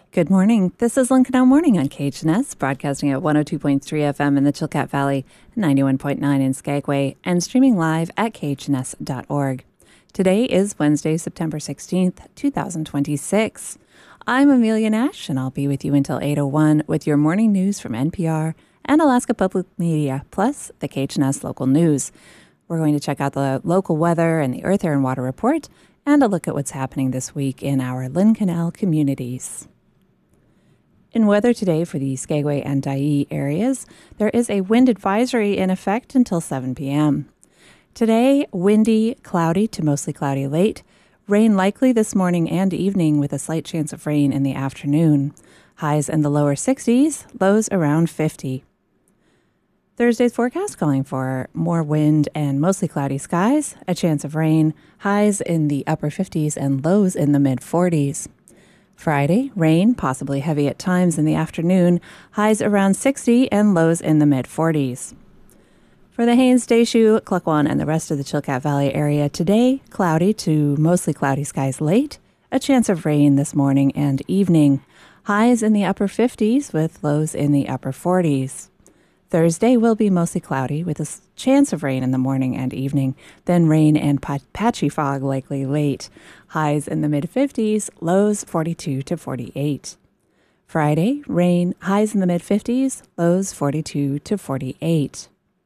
Good morning. This is Lynn Canal Morning on KHNS, broadcasting at 102.3 FM in the Chilkat Valley, 91.9 in Skagway, and streaming live at khns.org. Today is Wednesday, September 16th, 2026. I'm Amelia Nash, and I'll be with you until 8:01 with your morning news from NPR and Alaska Public Media, plus the KHNS local news. We're going to check out the local weather and the Earth, Air, and Water report, and a look at what's happening this week in our Lynn Canal communities. In weather today for the Skagway and Dyea areas, there is a wind advisory in effect until 7 p.m. Today, windy, cloudy to mostly cloudy late. Rain likely this morning and evening with a slight chance of rain in the afternoon. Highs in the lower 60s, lows around 50. Thursday's forecast calling for more wind and mostly cloudy skies, a chance of rain, highs in the upper 50s and lows in the mid-40s. Friday, rain, possibly heavy at times in the afternoon, highs around 60 and lows in the mid-40s. For the Haines, Deschutes, Klukwan, and the rest of the Chilkat Valley area today, cloudy to mostly cloudy skies late, a chance of rain this morning and evening, highs in the upper 50s with lows in the upper 40s. Thursday will be mostly cloudy with a chance of rain in the morning and evening, then rain and patchy fog likely late. Highs in the mid-50s, lows 42 to 48. Friday, rain, highs in the mid-50s, lows 42 to 48.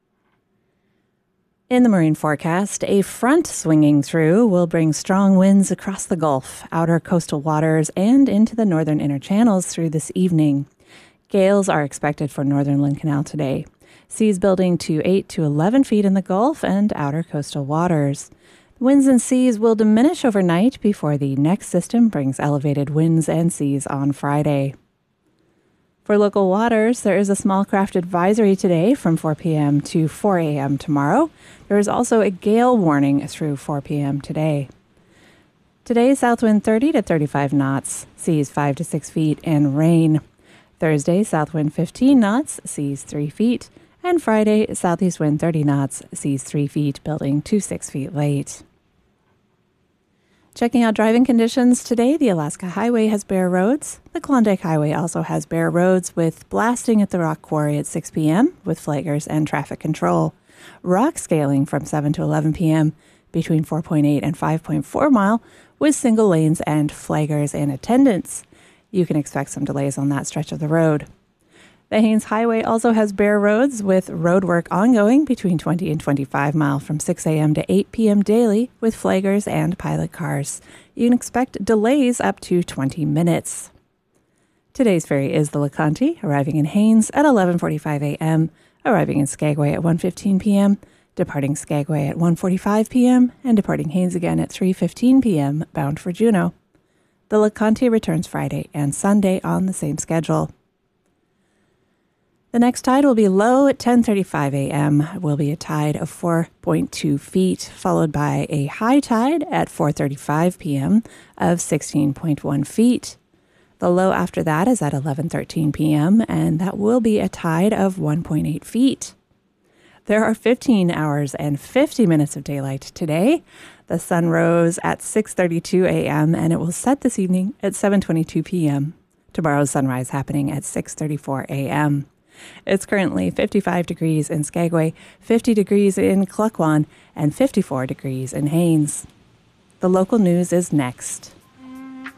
In the marine forecast, a front swinging through will bring strong winds across the Gulf, outer coastal waters, and into the northern inner channels through this evening. Gales are expected for northern Lynn Canal today. Seas building to 8 to 11 feet in the Gulf and outer coastal waters. Winds and seas will diminish overnight before the next system brings elevated winds and seas on Friday. For local waters, there is a small craft advisory today from 4 p.m. to 4 a.m. tomorrow. There is also a gale warning through 4 p.m. today. Today, south wind 30 to 35 knots, seas 5 to 6 feet, and rain. Thursday, south wind 15 knots, seas 3 feet. And Friday, southeast wind 30 knots, seas 3 feet, building to 6 feet late. Checking out driving conditions today, the Alaska Highway has bare roads. The Klondike Highway also has bare roads with blasting at the rock quarry at 6 p.m. with flaggers and traffic control. Rock scaling from 7 to 11 p.m. between 4.8 and 5.4 mile with single lanes and flaggers in attendance. You can expect some delays on that stretch of the road. The Haines Highway also has bare roads with road work ongoing between 20 and 25 mile from 6 a.m. to 8 p.m. daily with flaggers and pilot cars. You can expect delays up to 20 minutes. Today's ferry is the LeConte, arriving in Haines at 11:45 a.m., arriving in Skagway at 1:15 p.m., departing Skagway at 1:45 p.m., and departing Haines again at 3:15 p.m., bound for Juneau. The LeConte returns Friday and Sunday on the same schedule. The next tide will be low at 10:35 a.m. Will be a tide of 4.2 feet, followed by a high tide at 4:35 p.m. of 16.1 feet. The low after that is at 11:13 p.m., and that will be a tide of 1.8 feet. There are 15 hours and 50 minutes of daylight today. The sun rose at 6:32 a.m. and it will set this evening at 7:22 p.m. Tomorrow's sunrise happening at 6:34 a.m. It's currently 55 degrees in Skagway, 50 degrees in Klukwan, and 54 degrees in Haines. The local news is next.